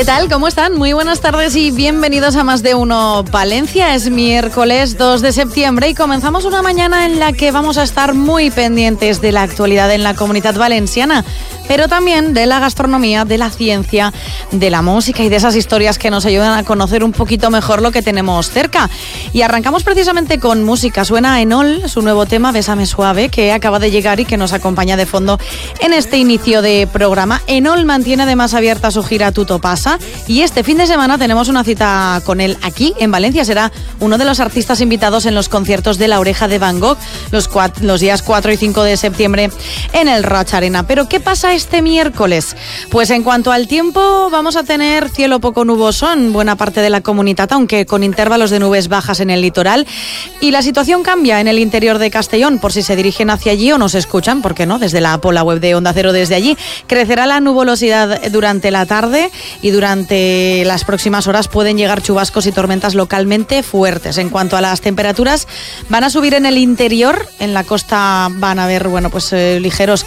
¿Qué tal? ¿Cómo están? Muy buenas tardes y bienvenidos a Más de Uno Palencia. Es miércoles 2 de septiembre y comenzamos una mañana en la que vamos a estar muy pendientes de la actualidad en la Comunitat Valenciana, pero también de la gastronomía, de la ciencia, de la música y de esas historias que nos ayudan a conocer un poquito mejor lo que tenemos cerca. Y arrancamos precisamente con música. Suena Enol, su nuevo tema, Bésame Suave, que acaba de llegar y que nos acompaña de fondo en este inicio de programa. Enol mantiene además abierta su gira Tutto Pasa y este fin de semana tenemos una cita con él aquí en Valencia. Será uno de los artistas invitados en los conciertos de La Oreja de Van Gogh los días 4 y 5 de septiembre en el Roig Arena. Pero ¿qué pasa este miércoles? Pues en cuanto al tiempo, vamos a tener cielo poco nuboso en buena parte de la comunidad, aunque con intervalos de nubes bajas en el litoral. Y la situación cambia en el interior de Castellón, por si se dirigen hacia allí o nos escuchan, ¿por qué no? Desde la app o la web de Onda Cero desde allí. Crecerá la nubosidad durante la tarde y durante las próximas horas pueden llegar chubascos y tormentas localmente fuertes. En cuanto a las temperaturas, van a subir en el interior, en la costa van a haber ligeros